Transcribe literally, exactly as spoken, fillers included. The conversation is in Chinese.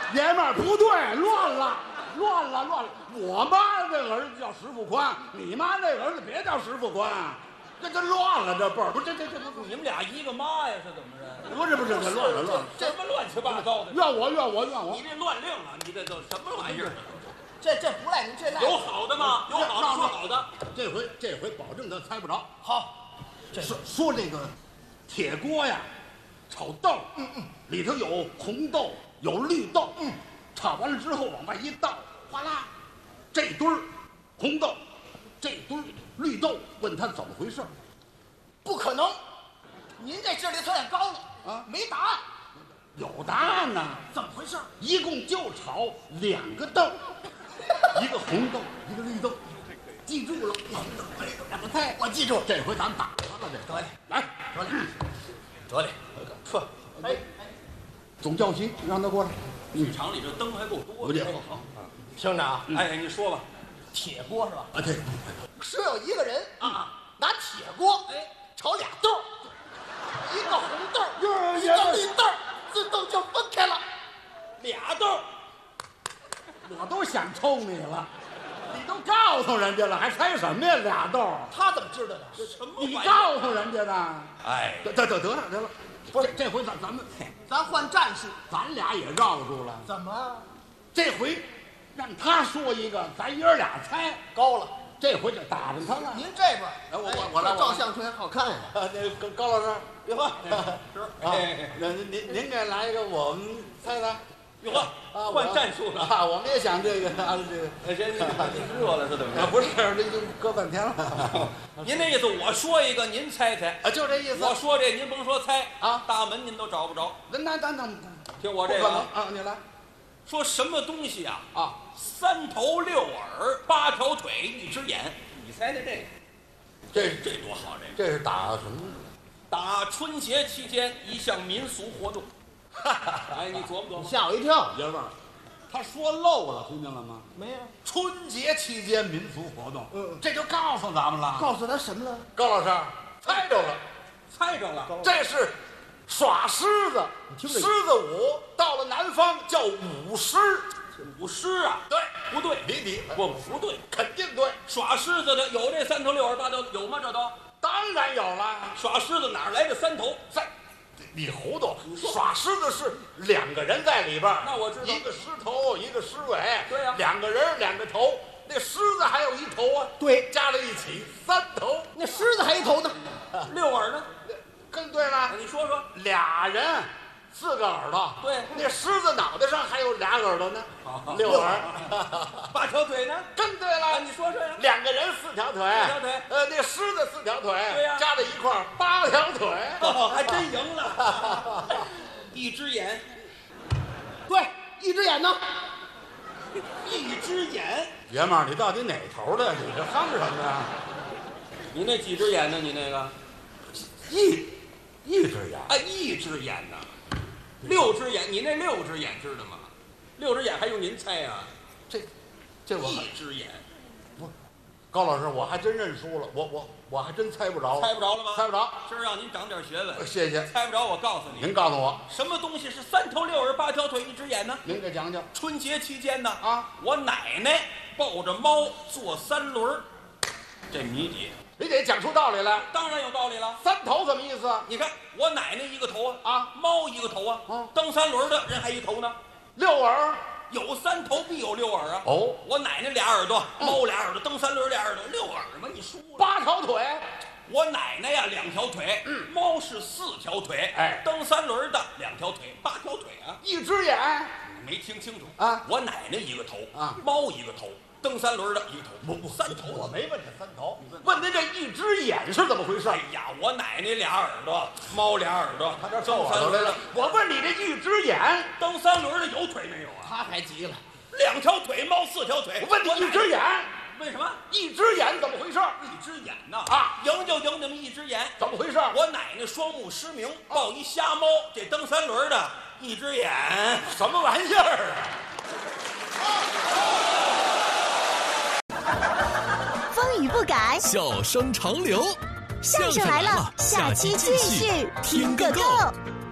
爷们儿不对，乱了，乱了，乱了！我妈这儿子叫石富宽，你妈那儿子别叫石富宽，这这乱了，这辈儿不是这这这你们俩一个妈呀，是怎么着？ 不是不是，这乱了乱了， 这什么乱七八糟的？ 怨我怨我怨我！ 你这乱令了，你这都什么玩意儿？ 这这不赖您，这赖有好的吗？有好的说好的。 这回这回保证他猜不着。 好，这说说这个铁锅呀，炒豆，嗯嗯，里头有红豆，有绿豆，嗯，炒完了之后往外一倒，哗啦，这堆儿红豆，这堆儿绿豆，问他怎么回事？ 不可能，您这智力测验高了啊， 没答案。 有答案呢， 怎么回事？ 一共就炒两个豆，一个红豆，一个绿豆，记住了。两个菜，我记住。这回咱打他了，这得嘞， 来， 得嘞，得嘞，说，哎哎， 总教习让他过来。 剧场里这灯还够多的。 好， 听着啊， 哎，你说吧。 铁锅是吧？ 啊对， 说有一个人啊， 拿铁锅哎炒俩豆，一个红豆， 哟一个绿豆，自动就分开了。 俩豆， 我都想抽你了，你都告诉人家了，还猜什么呀？俩豆， 他怎么知道的？ 什么你玩意儿？ 告诉人家的。 哎， 得得得得了得了，不是这回咱咱们咱换战术， 咱俩也绕住了。 怎么这回让他说一个，咱爷儿俩猜。 高了？ 这回就打着他了。 您这边， 哎我我我来这照相出来好看呀。 啊，那高高老师，哟呵， 是啊，那您您给来一个，我们猜猜。 哟呵， 啊， 换战术了。 啊！我们也想这个啊，这个哎，这这热了是怎么着？ 啊，不是，这就搁半天了。 您那意思，我说一个，您猜猜。 啊，就这意思。 我说这，您甭说猜啊， 大门您都找不着。 那那那那， 听我这个啊， 啊，你来说什么东西啊？ 啊！ 三头六耳，八条腿，一只眼。你猜猜这个？ 这这多好！这个这是打什么？ 打春节期间一项民俗活动。哎，你琢磨琢磨。 吓我一跳。 爷们儿，他说漏了，听见了吗？ 没有， 春节期间民俗活动， 嗯这就告诉咱们了。 告诉他什么了？ 高老师猜着了， 猜着了。 这是耍狮子， 听着狮子舞到了南方叫舞狮。 舞狮啊？ 对， 不对， 你你我不对。 肯定对， 耍狮子的有这三头六耳八条有吗？这都当然有了。 耍狮子哪来的三头？ 在，你糊涂！耍狮子是两个人在里边儿， 那我知道一个狮头，一个狮尾。 对呀两个人两个头，那狮子还有一头啊。 对， 加在一起三头。 那狮子还一头呢。 六耳呢？ 更对了， 你说说。 俩人四个耳朵。 对那狮子脑袋上还有俩耳朵呢，六耳。 八条腿呢？ 更对啊， 了， 你说说呀。 两个人四条腿， 四条腿呃，那狮子四条腿， 对呀加在一块儿八条腿。 哦，还真赢了。一只眼， 对，一只眼呢？ 一只眼。 爷们儿，你到底哪头的？你这哼什么呀？ 你那几只眼呢？你那个？ 一一只眼。 啊，一只眼呢？六只眼，你那六只眼知道吗？六只眼还用您猜呀？ 这这我还一只眼， 不，高老师，我还真认输了，我我我还真猜不着了， 猜不着了吗？ 猜不着。 今儿让您长点学问。 谢谢， 猜不着，我告诉你， 您告诉我， 什么东西是三头六耳八条腿一只眼呢？ 您给讲讲。 春节期间呢， 啊， 我奶奶抱着猫坐三轮儿，这谜底你得讲出道理来。 当然有道理了。 三头什么意思？ 你看我奶奶一个头啊， 啊， 猫一个头啊， 嗯蹬三轮的人还一头呢。 六耳。 有三头必有六耳啊。 哦， 我奶奶俩耳朵，猫俩耳朵，蹬三轮俩耳朵，六耳嘛，你输了。 八条腿。 我奶奶呀两条腿， 嗯， 猫是四条腿， 哎， 蹬三轮的两条腿，八条腿啊。 一只眼。 你没听清楚啊？ 我奶奶一个头啊， 猫一个头，蹬三轮的一个头， 不不， 三头。 我没问这三头，问您这一只眼是怎么回事？ 哎呀，我奶奶俩耳朵，猫俩耳朵， 他这皱耳朵来了。我问你这一只眼， 蹬三轮的有腿没有啊？ 他还急了。 两条腿，猫四条腿。 我问你一只眼， 为什么？ 一只眼怎么回事？ 一只眼呐啊， 赢就赢你们一只眼。 怎么回事？ 我奶奶双目失明，抱一瞎猫，这蹬三轮的一只眼， 什么玩意儿啊？风雨不改， 笑声长流。 相声来了，下期继续听个够。